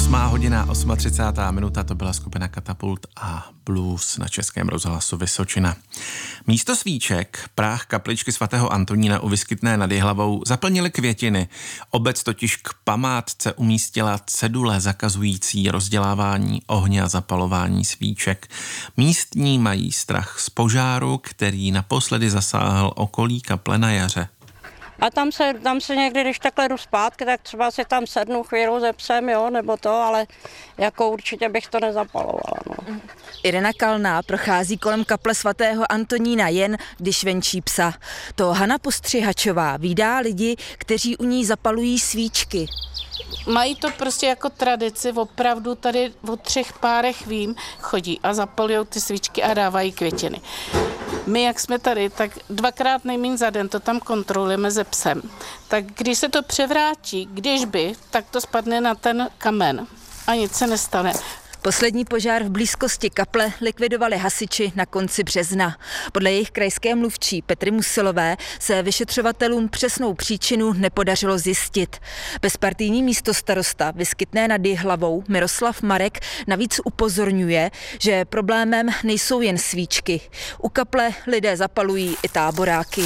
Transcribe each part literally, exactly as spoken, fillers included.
Osmá hodina, třicátá osmá minuta, to byla skupina Katapult a Blues na Českém rozhlasu Vysočina. Místo svíček práh kapličky svatého Antonína u Vyskytné nad Jihlavou zaplnily květiny. Obec totiž k památce umístila cedule zakazující rozdělávání ohně a zapalování svíček. Místní mají strach z požáru, který naposledy zasáhl okolí kaple na jaře. A tam se, tam se někdy, když takhle jdu zpátky, tak třeba si tam sednu chvíli ze psem, jo, nebo to, ale jako určitě bych to nezapalovala, no. Irena Kalná prochází kolem kaple svatého Antonína jen, když venčí psa. To Hana Postřihačová vídá lidi, kteří u ní zapalují svíčky. Mají to prostě jako tradici, opravdu tady o třech párech vím, chodí a zapalují ty svíčky a dávají květiny. My, jak jsme tady, tak dvakrát nejméně za den to tam kontrolujeme se psem. Tak když se to převrátí, když by, tak to spadne na ten kamen a nic se nestane. Poslední požár v blízkosti kaple likvidovali hasiči na konci března. Podle jejich krajské mluvčí Petry Musilové se vyšetřovatelům přesnou příčinu nepodařilo zjistit. Bezpartijní místostarosta Vyskytné nad Jihlavou Miroslav Marek navíc upozorňuje, že problémem nejsou jen svíčky. U kaple lidé zapalují i táboráky.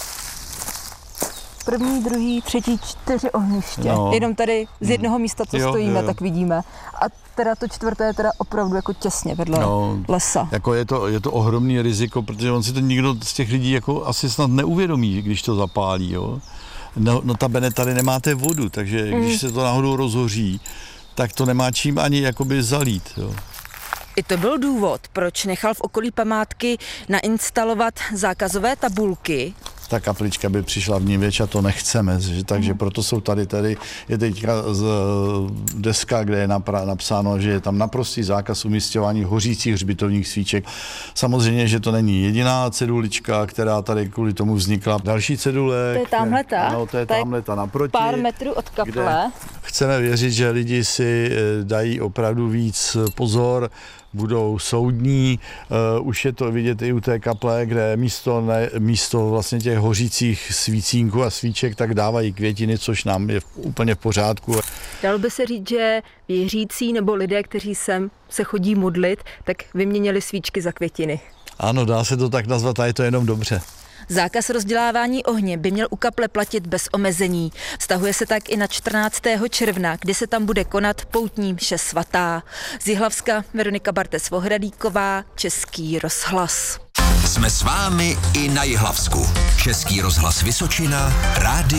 První, druhý, třetí, čtyři ohniště. No. Jenom tady z jednoho místa, co jo, stojíme, jo. tak vidíme. A teda to čtvrté je teda opravdu jako těsně vedle no, lesa. Jako je to, je to ohromný riziko, protože on si to nikdo z těch lidí jako asi snad neuvědomí, když to zapálí. Jo? No, notabene tady nemáte vodu, takže mm. když se to náhodou rozhoří, tak to nemá čím ani jakoby zalít. Jo? I to byl důvod, proč nechal v okolí památky nainstalovat zákazové tabulky. Ta kaplička by přišla v Nivěč a to nechceme, že, takže mm. proto jsou tady, tady je teďka z deska, kde je napsáno, že je tam naprostý zákaz umísťování hořících hřbitovních svíček. Samozřejmě, že to není jediná cedulička, která tady kvůli tomu vznikla. Další cedule. To je tamhleta. Ano, to je tamhleta naproti. Pár metrů od kaple. Chceme věřit, že lidi si dají opravdu víc pozor, budou soudní. Uh, už je to vidět i u té kaple, kde místo, ne, místo vlastně těch hořících svícínků a svíček, tak dávají květiny, což nám je v, úplně v pořádku. Dalo by se říct, že věřící nebo lidé, kteří sem se chodí modlit, tak vyměnili svíčky za květiny. Ano, dá se to tak nazvat a je to jenom dobře. Zákaz rozdělávání ohně by měl u kaple platit bez omezení. Vztahuje se tak i na čtrnáctého června, kdy se tam bude konat poutní mše svatá. Z Jihlavska Veronika Bartes-Vohradíková, Český rozhlas. Jsme s vámi i na Jihlavsku. Český rozhlas Vysočina, rádio